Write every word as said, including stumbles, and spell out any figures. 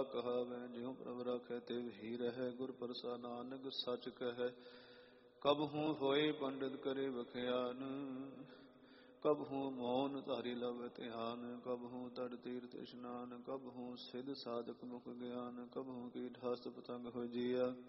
ਕਹਾਵੈ ਜਿਉ ਪ੍ਰਭ ਰਾਖੈ ਤਿਵ ਹੀ ਰਹੈ। ਗੁਰ ਪ੍ਰਸਾਦ ਨਾਨਕ ਸੱਚ ਕਹੈ ਕਬਹੂ ਹੋਏ ਪੰਡਿਤ ਕਰੇ ਵਖਿਆਨ। ਕਬਹੂ ਮੌਨ ਧਾਰੀ ਲਵ ਧਿਆਨ ਕਬਹੂ ਤਟ ਤੀਰਥ ਇਸ਼ਨਾਨ। ਕਬਹੂ ਸਿਧ ਸਾਧਕ ਮੁਖ ਗਿਆਨ ਕਬਹੂ ਕੀਟ ਹਸਤ ਪਤੰਗ ਹੋਜੀਆ।